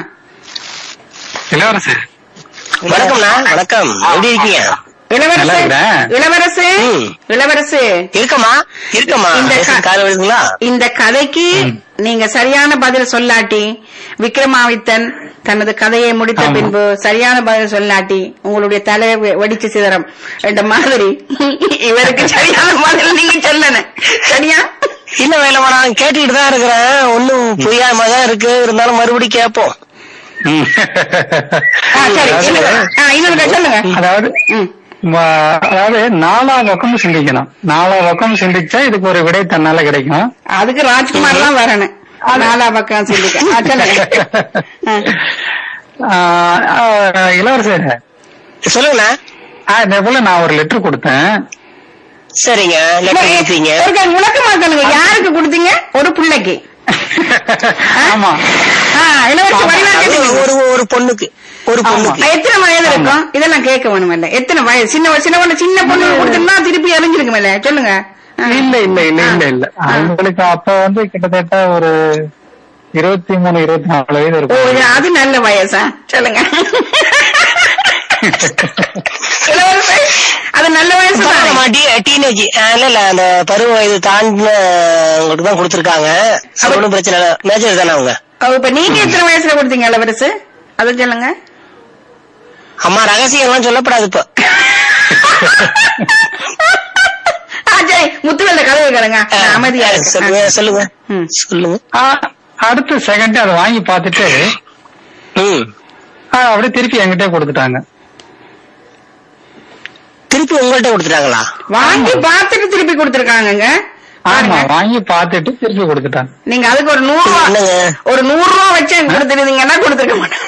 இளவரசு வணக்கம்ண்ணா. வணக்கம். எப்படி இருக்கீங்க? இளவரசு இளவரசு இளவரசு இருக்கமா இருக்கமா இந்த இந்த கதைக்கு நீங்க சரியான பதில் சொல்லாட்டி விக்ரமாதித்தன் தனது கதையை முடித்த பின்பு சரியான பதில் சொல்லாட்டி உங்களுடைய தலையை வெடிச்சு சிதறம் என்ற மாதிரி இவருக்கு சரியான பதில் நீங்க சொல்லணும். சரியா? இல்ல வேலை நான் கேட்டுக்கிட்டு தான் இருக்கிறேன். ஒன்னும் புரியாம தான் இருக்கு. இருந்தாலும் மறுபடியும் கேட்போம். சொல்லுங்க. அதாவது அதாவது நாலா பக்கம் சிந்திக்கணும். நாலா பக்கம் சிந்திச்சா இதுக்கு ஒரு விடை தன்னால கிடைக்கும். அதுக்கு ராஜ்குமார் தான் வரணும். நாலா பக்கம் சிந்திக்க. இளவரசர் சொல்லுங்கண்ணா. இதே போல நான் ஒரு லெட்டர் கொடுத்தேன். சரிங்க. விளக்கமா சொல்லுங்க. யாருக்கு கொடுத்தீங்க? ஒரு பிள்ளைக்கு. ஆமா. ஒரு ஒரு பொண்ணுக்கு ஒரு பொண்ணுக்கு எத்தனை வயது இருக்கும்? இதெல்லாம் கேட்க வேணுமில்ல. எத்தனை வயது? சின்ன சின்ன பொண்ணு சின்ன பொண்ணு கொடுத்தா திருப்பி அறிஞ்சிருக்குமில்ல. சொல்லுங்க. இல்ல இல்ல இல்ல இல்ல இல்ல அவங்களுக்கு அப்ப வந்து கிட்டத்தட்ட ஒரு இருபத்தி மூணு இருபத்தி நாலு வயது இருக்கும். அது நல்ல வயசா? சொல்லுங்க. அது நல்ல வயசு டீனேஜ். இல்ல இல்ல அந்த பருவ வயது தாண்டினவங்களுக்கு தான் கொடுத்திருக்காங்க. ஒன்னும் பிரச்சனை இல்ல. மேஜர் தானே அவங்க. இப்ப நீங்க எத்தனை வயசுல கொடுத்தீங்க இளவரசு? அது சொல்லுங்க. அம்மா ரகசியம் எல்லாம் சொல்லப்படாது இப்ப. முத்துவெல்ல கதவு கேளுங்க. அமைதியா சொல்லுங்க சொல்லுங்க சொல்லுங்க. அடுத்த செகண்ட் அதை வாங்கி பாத்துட்டு அப்படியே திருப்பி என்கிட்ட கொடுத்துட்டாங்க. திருப்பி உங்கள்கிட்ட கொடுத்துட்டாங்களா? வாங்கி பாத்துட்டு திருப்பி கொடுத்துருக்காங்க. ஆமா வாங்கி பாத்துட்டு திருப்பி கொடுத்துட்டாங்க. நீங்க அதுக்கு ஒரு நூறு ரூபா ஒரு நூறு ரூபா வச்சு கொடுத்துருந்தீங்கன்னா கொடுத்துருக்க மாட்டாங்க.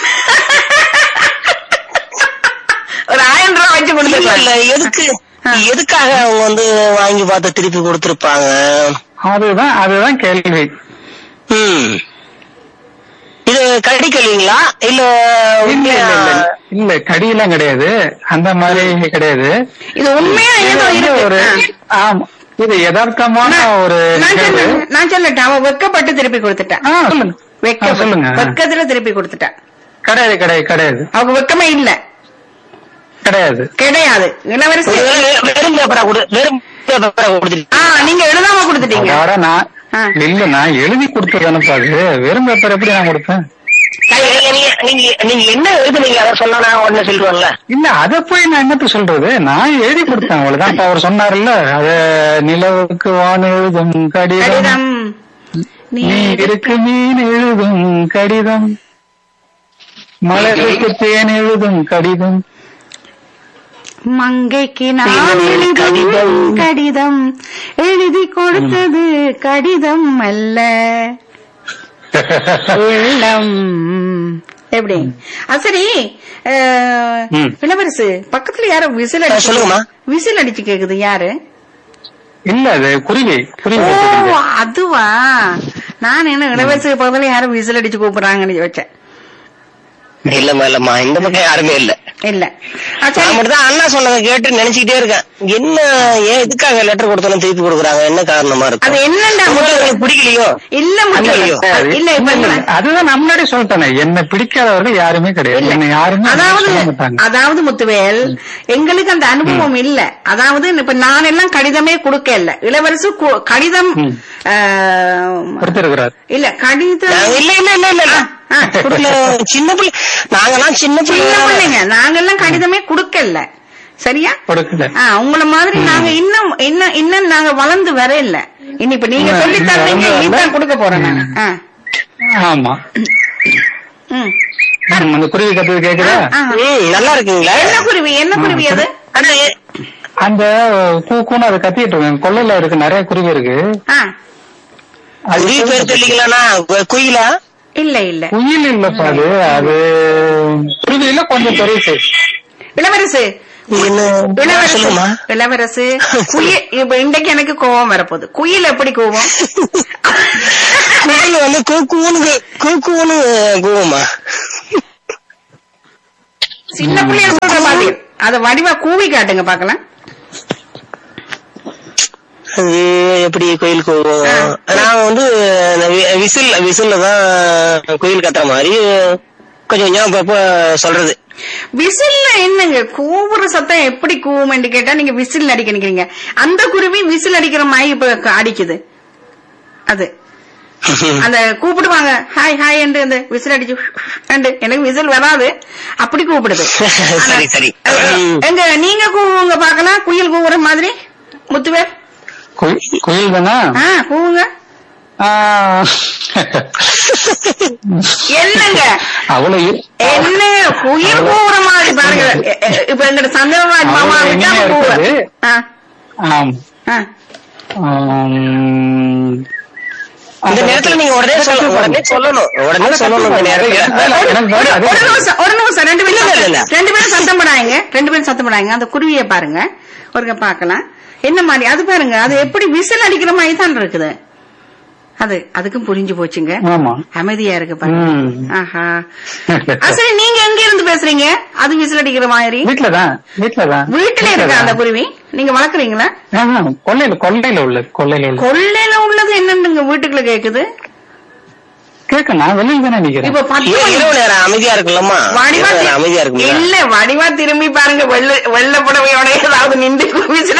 ஒரு ஆயிரம் ரூபா வச்சு கொடுத்துருக்கல. எதுக்கு எதுக்காக அவங்க வந்து வாங்கி பார்த்து திருப்பி கொடுத்திருப்பாங்க? அதுதான் அதுதான் கேள்வி. ம் இது கடி கல்விங்களா? இல்ல இல்ல இல்ல கடியெல்லாம் கிடையாது. அந்த மாதிரி கிடையாது. இது உண்மையா ஏதோ ஒரு ஆமா இது யதார்த்தமான ஒரு. நான் சொல்லட்டேன். அவன் வெக்கப்பட்டு திருப்பி கொடுத்துட்டான். சொல்லுங்க. வெக்கத்துல திருப்பி கொடுத்துட்டான். கிடையாது கிடையாது கிடையாது. அவங்க வெக்கமே இல்ல. கிடையாது கிடையாது. இளவரசி வெறும் பேப்பரா கொடு. வெறும் பேப்பரா கொடுத்துட்டீங்க. நீங்க எழுதாம கொடுத்துட்டீங்க. நான் இல்ல நான் எழுதி கொடுத்தது அனுப்பாது. வெறும் பேப்பர் எப்படி நான் கொடுப்பேன்? நீங்க நீங்க என்ன எழுதுனீங்க அதை சொன்னா நான் உடனே சொல்லுவாங்கல்ல. இல்ல அத போய் நான் என்னத்த சொல்றது, நான் எழுதி கொடுத்தேன் அவ்வளவுதான். இப்ப அவர் சொன்னார்ல, அத நிலவுக்கு வான் எழுதும் கடிதம், கடிதம் நீருக்கு மீன் எழுதும் கடிதம், மலருக்கு தேன் எழுதும் கடிதம், மங்கைக்கு நான் எழுதும் கடிதம், எழுதி கொடுத்தது கடிதம் அல்ல உள்ளம். எப்படி? சரி, இளவரசு பக்கத்துல யாரோ விசில் அடிச்சு சொல்லுங்கம்மா. விசில் அடிச்சு கேக்குது, யாரு? இல்ல அது குருவி. குருவி ஓ அதுவா? நான் என்ன இளவரசு பக்கத்துல யாரும் விசில் அடிச்சு கூப்பிடுறாங்கன்னு வச்சேன். இல்லம்மா இல்லம்மா, இந்த பக்கம் யாருமே இல்ல. இல்ல நான் மட்டும்தான் அண்ணா சொன்னதை கேட்டு நினைச்சுக்கிட்டே இருக்கேன். என்ன ஏன் இதுக்காக லெட்டர் கொடுத்தாலும் திருப்பி கொடுக்குறாங்க, என்ன காரணமா இருக்கு? அது என்னண்டா பிடிக்கலையோ? இல்ல இல்லையோ? இல்ல அதுதான் நான் முன்னாடி சொல்லிட்டேனே, என்ன பிடிக்காதவர்கள் யாருமே கிடையாது. என்ன யாருமே அதாவது அதாவது முத்துவேல், எங்களுக்கு அந்த அனுபவம் இல்ல. அதாவது இப்ப நான் எல்லாம் கடிதமே கொடுக்க இல்ல, இளவரசு கடிதம் கொடுத்திருக்கிறார். இல்ல கடிதம் இல்ல இல்ல இல்ல இல்ல சின்ன பிள்ளை, நாங்கெல்லாம் சின்ன பிள்ளைங்க, நாங்கெல்லாம் கடிதமே கொடுக்கல. சரியா? உங்கள மாதிரி நாங்க இன்னும் இன்னும் இன்னும் நாங்க வளர்ந்து வர இல்ல. இனி இப்ப நீங்க சொல்லி தரீங்க, இதான் கொடுக்க போறேன் நானு. ஆமா. அந்த குருவி கத்துறது கேக்குதா? நல்லா இருக்குங்களா? என்ன குருவி? என்ன குருவி அது? அந்த கூக்குன்னு அதை கத்திட்டு இருக்கேன். கொள்ளையில இருக்கு, நிறைய குருவி இருக்கு. அது பேர் தெரியலனா குயிலா? இல்ல இல்ல குயில் இல்லப்பா, அது அது குருவியில கொஞ்சம் பெருசு. இளவரசு இளவரசு குயில். இப்ப இன்றைக்கு எனக்கு கோவம் வரப்போகுது. குயில் எப்படி கோவம்? குயில் வந்து கூக்குன்னு கூக்குன்னு கூவமா? சின்ன பிள்ளைய சொல்ற மாதிரி அத வடிவா கூவி காட்டுங்க பாக்கலாம். அது எப்படி கோயில் கூவும்? நான் வந்து விசில் விசில்ல தான் கோயில் கத்துற மாதிரி கொஞ்சம் கொஞ்சம் சொல்றது. விசில்ல என்னங்க கூவுற சத்தம் எப்படி கூவும் என்று கேட்டா, நீங்க விசில் அடிக்க நிக்கிறீங்க. அந்த குருவி விசில் அடிக்கிற மாதிரி இப்ப அடிக்குது. அது அந்த கூப்பிடுவாங்க, ஹாய் ஹாய் என்று அந்த விசில் அடிச்சு. எனக்கு விசில் வராது, அப்படி கூப்பிடுது. எங்க நீங்க கூவுங்க பாக்கலாம், குயில் கூவுற மாதிரி. முத்துவேல் குயில் தானா? கூவுங்க. என்னங்க அவ்வளவு என்ன குயில் கூவுற மாதிரி பாருங்க. இப்ப எங்க சந்திரராஜ் மாமா விட்டா கூவு. அந்த நேரத்துல நீங்க உடனே உடனே சொல்லணும் உடனே சொல்லணும். ஒரு நிமிஷம் ஒரு நிமிஷம் ரெண்டு பேரும் ரெண்டு பேரும் சத்தம் போடாங்க. ரெண்டு பேரும் சத்தம் போடாங்க. அந்த குருவியை பாருங்க, ஒருக்க பாக்கலாம் என்ன மாதிரி. அது பாருங்க, அது எப்படி விசில் அடிக்கிற மாதிரி தான் இருக்குது. அது அதுக்கும் புரிஞ்சு போச்சுங்க. அமைதியா இருக்கு பாருங்க. ஆஹா. சரி, நீங்க எங்க இருந்து பேசுறீங்க? அது விசில் அடிக்கிற மாதிரி. வீட்டுலதான் வீட்டுலதான் வீட்டுல இருக்கா அந்த குருவி? நீங்க வளர்க்குறீங்களா? கொள்ளையில கொள்ளையில உள்ளது. கொள்ளையில உள்ள கொள்ளையில உள்ளது என்னன்னு வீட்டுக்குள்ள கேக்குது. கேட்க நான் வெளியில தானே நிக்கிறேன். இப்ப அமைதியா இருக்குல்லம்மா, அமைதியா இருக்கு. இல்ல வடிவா திரும்பி பாருங்க, வெள்ள வெள்ள புடவையோட ஏதாவது நின்று விசில்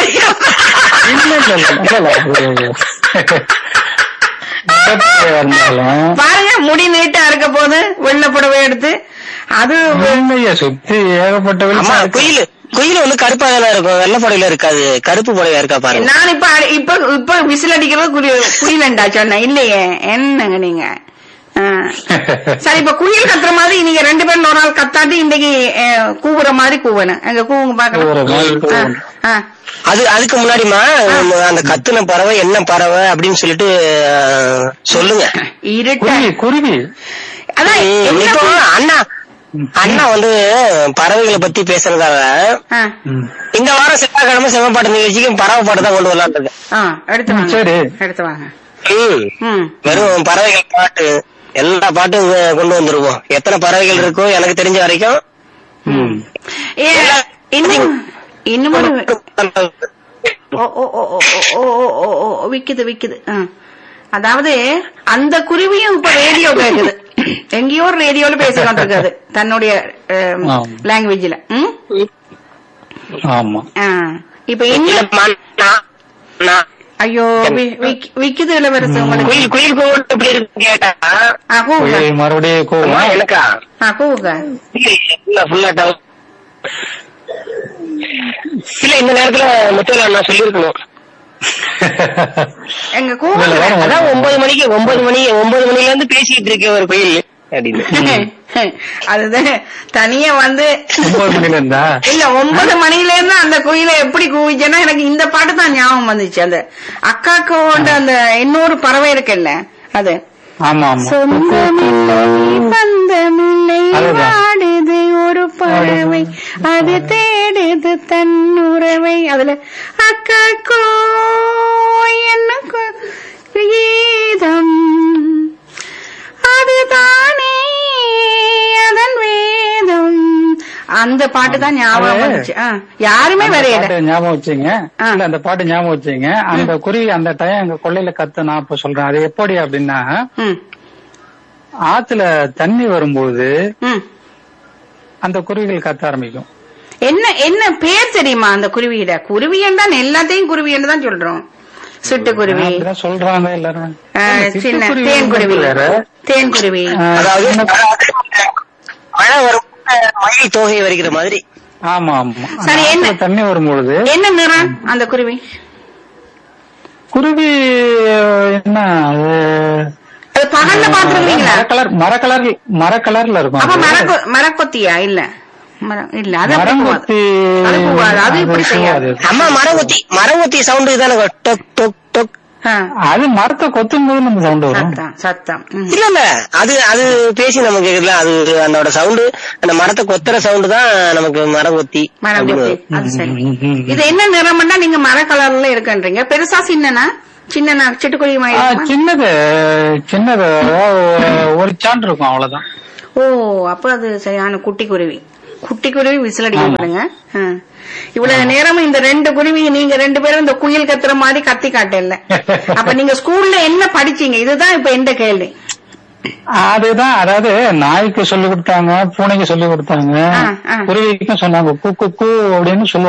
பாருங்க. முடி நீட்டா இருக்க போது வெள்ள புடவை எடுத்து அது சுத்தி ஏகப்பட்ட குயில் குயில் வந்து கருப்பா தானே இருக்கும், வெள்ள புடவையில இருக்காது, கருப்பு புடவையா இருக்கா பாருங்க. நான் இப்ப இப்ப இப்ப விசில் அடிக்கிறது குயிலண்டா சொன்ன இல்லையே. என்னங்க நீங்க? சரி, இப்ப குயில் கத்துற மாதிரி நீங்க ரெண்டு பேரும் ஒரு நாள் கத்தாட்டி இன்னைக்கு கூவுற மாதிரி கூவணும். எங்க கூவுங்க பாக்கலாம். அது அதுக்கு முன்னாடிமா அந்த கத்துன பறவை என்ன பறவை அப்படின்னு சொல்லிட்டு சொல்லுங்க. குருவி. அதான் அண்ணா அண்ணா வந்து பறவைகளை பத்தி பேசுறதால இந்த வாரம் செவ்வாய்க்கிழமை செவ்வாய்ப்பாட்டு நிகழ்ச்சிக்கு பறவை பாட்டு தான் கொண்டு வரலான்னு இருக்கேன். சரி, எடுத்து வாங்க. வெறும் பறவைகள் பாட்டு எல்லா பாட்டும் கொண்டு வந்துருவோம். எத்தனை பறவைகள் இருக்கோ எனக்கு தெரிஞ்ச வரைக்கும். இன்னும் விக்குது விக்குது. அதாவது அந்த குருவியும் இப்ப ரேடியோ கேக்குது, எங்கேயோ ஒரு ரேடியோல பேசிக்கிட்டு இருக்காது தன்னுடைய லாங்குவேஜ்ல. இப்ப ஐயோ வி- விக்- விக்குது இளவரசு உங்களுக்கு குயில் குயில் கோவில் எப்படி இருக்கு கேட்டா ஆ, கூவுங்க. குயில் மறுபடியும் அம்மா, கூவும். எனக்கா ஆ, கூவுங்க. இல்ல ஃபுல்லா டவுன் இல்ல இந்த நேரத்துல முத்துல நான் சொல்லிருக்கணும். எங்க இல்ல, கூவுங்க. இல்ல, வேணும். அதான் ஒன்பது மணிக்கு ஒன்பது மணி ஒன்பது மணில இருந்து பேசிட்டு இருக்கேன் ஒரு கோயில் அப்படின்னு. அதுதான் தனியா வந்து ஒன்பது மணில இருந்தா இல்ல ஒன்பது மணில இருந்து அந்த குயில எப்படி கூவிச்சேன்னா எனக்கு இந்த பாட்டு தான் ஞாபகம் வந்துச்சு. அந்த அக்காக்கோட அந்த இன்னொரு பறவை இருக்குல்ல அது ஆமா ஆமா சொந்தமில்லை பந்தமில்லை அதுதான். வாடுது ஒரு பறவை அது தேடுது தன் உறவை. அதுல அக்காக்கோ என்ன கீதம் அதுதானே அதன் வேதம். அந்த பாட்டு தான் ஞாபகம் அது- வந்துச்சு. ஆ, யாருமே அந்த வரையல. பாட்டு ஞாபகம் வச்சுங்க. ஆ. இல்ல அந்த பாட்டு ஞாபகம் வச்சுங்க. அந்த குருவி அந்த டைம் எங்க கொள்ளையில கத்து நான் இப்ப சொல்றேன். அது எப்படி அப்படின்னா ம், ஆத்துல தண்ணி வரும்போது ம். அந்த குருவிகள் கத்த ஆரம்பிக்கும். என்ன என்ன பேர் தெரியுமா அந்த குருவியிட? குருவியன் தான் எல்லாத்தையும் குருவியன் தான் சொல்றோம். சிட்டுக்குருவி, அப்படிதான் சொல்றாங்க எல்லாரும். ஆ, சின்ன சிட்டுக்குருவி தேன்குருவி, வேற. தேன்குருவி. ஆ, அதாவது சின்ன- மழை வரும் மயில் தோகை வருகிற மாதிரி. ஆமா ஆமா அந்த சரி, என்ன- ஆத்துல தண்ணி வரும்பொழுது என்ன நிறம் அந்த குருவி? குருவி என்ன அது அது பகல்ல பாத்துருக்கீங்களா? மர கலர் மர கலர் மர கலர்ல இருக்கும். அப்ப அது. மரக்கொ மரக்கொத்தியா? இல்ல மரம் இல்ல, அது அப்படி போகாது. மரங்கொத்தி அது போகாது, அது இப்படி செய்யாது. அம்மா மரங்கொத்தி மரங்கொத்தி சவுண்டு தானே டொக் டொக் டொக். ஆ, அது மரத்தை கொத்தும் போது நம்ம சவுண்ட் வரும். சத்தம் சத்தம். ம். இல்ல இல்ல அது அது பேசி நமக்கு கேக்குதுல, அது அதோட சவுண்டு அந்த மரத்தை கொத்துற சவுண்டு தான் நமக்கு மரங்கொத்தி மரங்கொத்தி, அப்படின்னு. அது சரி. இது என்ன நிறம்னா நீங்க மர கலர்ல இருக்குன்றீங்க. பெருசா சின்னனா? சின்னனா சிட்டுக்குருவி மாதிரி ஆ, இருக்குமா? சின்னது சின்னது ஒரு- ஒரு சான்று இருக்கும் அவ்வளவுதான். ஓ, அப்ப அது சரியான குட்டி குருவி. குட்டி குருவி விசிலடிக்க பாருங்க. ஆ. இவ்வளவு நேரம் இந்த ரெண்டு குருவி நீங்க ரெண்டு பேரும் இந்த குயில் கத்துற மாதிரி கத்தி காட்டல. அப்ப நீங்க ஸ்கூல்ல என்ன படிச்சீங்க? இதுதான் இப்ப எந்த கேள்வி. அதுதான், அதாவது நாய்க்கு சொல்லி கொடுத்தாங்க, பூனைக்கு சொல்லி கொடுத்தாங்க, ஆ, ஆ. குருவிக்கும் சொன்னாங்க கூ கூ கூ அப்படின்னு சொல்லுவாங்க.